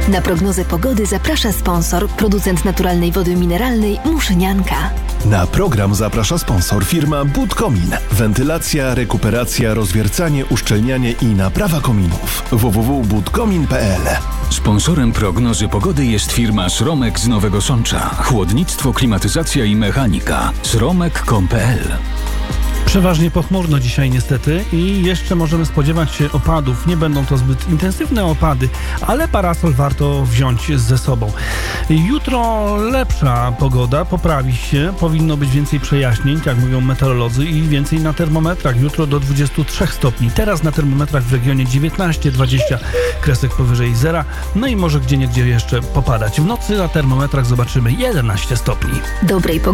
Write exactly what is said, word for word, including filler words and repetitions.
Na prognozę pogody zaprasza sponsor, producent naturalnej wody mineralnej Muszynianka. Na program zaprasza sponsor firma Budkomin. Wentylacja, rekuperacja, rozwiercanie, uszczelnianie i naprawa kominów. w w w kropka budkomin kropka p l. Sponsorem prognozy pogody jest firma Sromek z Nowego Sącza. Chłodnictwo, klimatyzacja i mechanika. sromek kropka com kropka p l. Przeważnie pochmurno dzisiaj niestety i jeszcze możemy spodziewać się opadów. Nie będą to zbyt intensywne opady, ale parasol warto wziąć ze sobą. Jutro lepsza pogoda, poprawi się, powinno być więcej przejaśnień, jak mówią meteorolodzy, i więcej na termometrach. Jutro do dwudziestu trzech stopni. Teraz na termometrach w regionie dziewiętnaście dwadzieścia, kresek powyżej zera. No i może gdzieniegdzie jeszcze popadać. W nocy na termometrach zobaczymy jedenaście stopni. Dobrej pogody